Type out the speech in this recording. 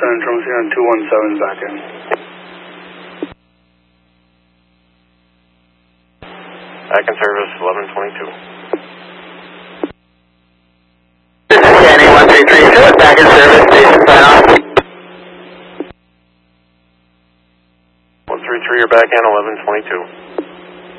Central, here on 217 back in. Back in service, 1122. This is Danny 133, so back in service, station sign off. 133, you're back in, 1122.